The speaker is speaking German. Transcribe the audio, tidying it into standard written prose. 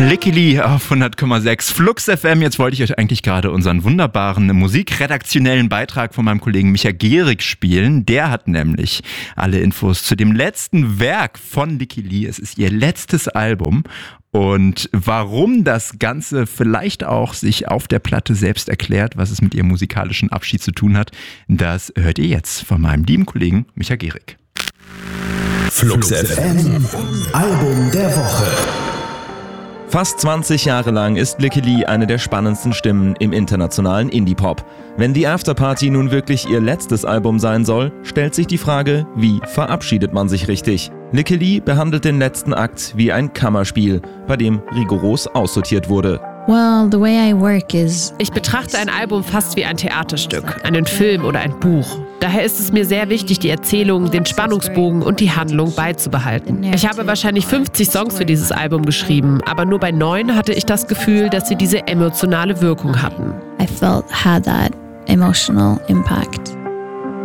Licky Lee auf 100,6 Flux FM. Jetzt wollte ich euch eigentlich gerade unseren wunderbaren musikredaktionellen Beitrag von meinem Kollegen Micha Gehrig spielen. Der hat nämlich alle Infos zu dem letzten Werk von Licky Lee. Es ist ihr letztes Album. Und warum das Ganze vielleicht auch sich auf der Platte selbst erklärt, was es mit ihrem musikalischen Abschied zu tun hat, das hört ihr jetzt von meinem lieben Kollegen Micha Gehrig. Flux FM Album der Woche. Fast 20 Jahre lang ist Licky Lee eine der spannendsten Stimmen im internationalen Indie-Pop. Wenn die Afterparty nun wirklich ihr letztes Album sein soll, stellt sich die Frage, wie verabschiedet man sich richtig? Licky Lee behandelt den letzten Akt wie ein Kammerspiel, bei dem rigoros aussortiert wurde. Ich betrachte ein Album fast wie ein Theaterstück, einen Film oder ein Buch. Daher ist es mir sehr wichtig, die Erzählung, den Spannungsbogen und die Handlung beizubehalten. Ich habe wahrscheinlich 50 Songs für dieses Album geschrieben, aber nur bei 9 hatte ich das Gefühl, dass sie diese emotionale Wirkung hatten. I felt had that emotional impact.